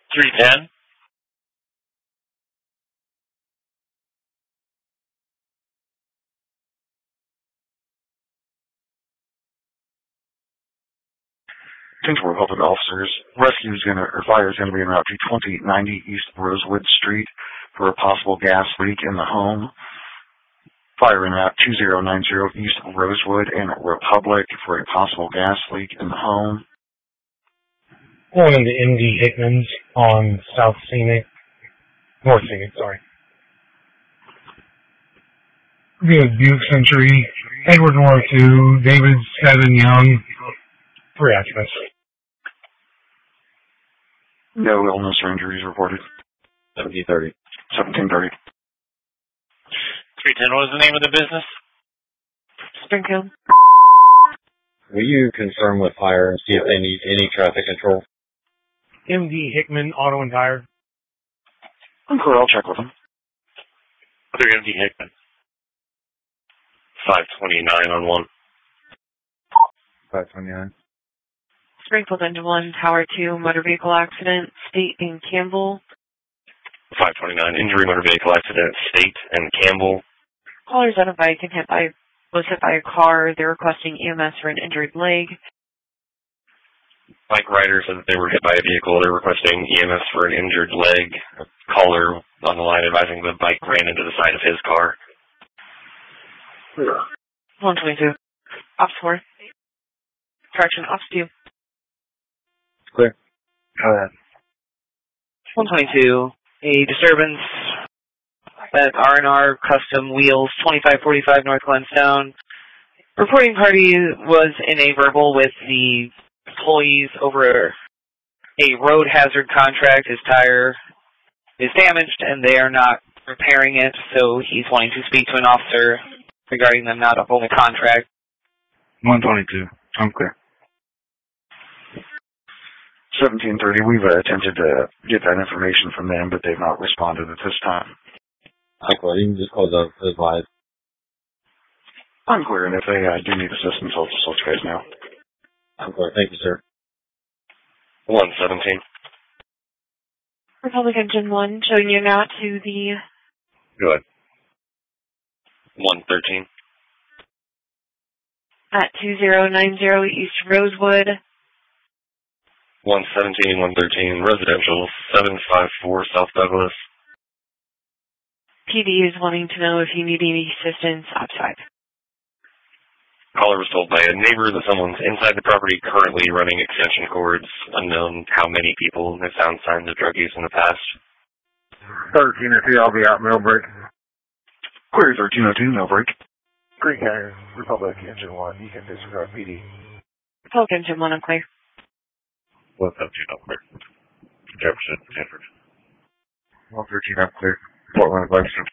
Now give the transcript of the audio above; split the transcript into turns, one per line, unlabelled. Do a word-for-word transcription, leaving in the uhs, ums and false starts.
three ten.
Tingsboro Public Officers. Rescue is going to, or fire is going to be en route to twenty ninety East Rosewood Street for a possible gas leak in the home. Fire en route two zero nine zero East Rosewood and Republic for a possible gas leak in the home.
Going into M D Hickman's on South Scenic, North Scenic, sorry. Good Buick Century, Edward Moore two, David Seven Young, three occupants.
No illness or injuries reported.
seventeen thirty.
seventeen thirty.
three ten, what was the name of the business?
Springfield.
Will you confirm with fire and see if they need any traffic control?
M D Hickman Auto and Tire.
I'm clear, I'll check with them.
Other M D Hickman. five twenty-nine on one.
five twenty-nine.
Springfield Engine one, Tower two, motor vehicle accident, State and Campbell.
five twenty-nine, injury, motor vehicle accident, State and Campbell.
Caller's on a bike and hit by, was hit by a car. They're requesting E M S for an injured leg.
Bike rider said that they were hit by a vehicle. They're requesting E M S for an injured leg. A caller on the line advising the bike ran into the side of his car.
one twenty-two. Ops four. Correction, Ops two.
Clear. Go ahead.
one twenty-two. A disturbance at R and R Custom Wheels, twenty-five forty-five North Glenstone. Reporting party was in a verbal with the employees over a road hazard contract. His tire is damaged and they are not repairing it, so he's wanting to speak to an officer regarding them not upholding the contract.
one twenty-two. I'm clear. seventeen thirty, we've uh, attempted to get that information from them, but they've not responded at this time.
Michael, you can just close up his live.
I'm clear, and if they uh, do need assistance, I'll just let you guys know.
I'm clear. Thank you, sir.
one seventeen.
Republic Engine one, showing you now to the...
Go ahead. one thirteen.
At two zero nine zero East Rosewood.
one seventeen, one thirteen, residential, seven five four South Douglas.
P D is wanting to know if you need any assistance outside.
Caller was told by a neighbor that someone's inside the property currently running extension cords. Unknown how many people have found signs of drug use in the past.
thirteen oh two, I'll be out mail break.
Query thirteen oh two, no break.
Green Canyon, Republic Engine one, you can disregard P D.
Republic Engine one, I'm clear.
one seventeen, I'm clear. Jefferson, Hanford.
one thirteen, I'm clear. Portland, Webster.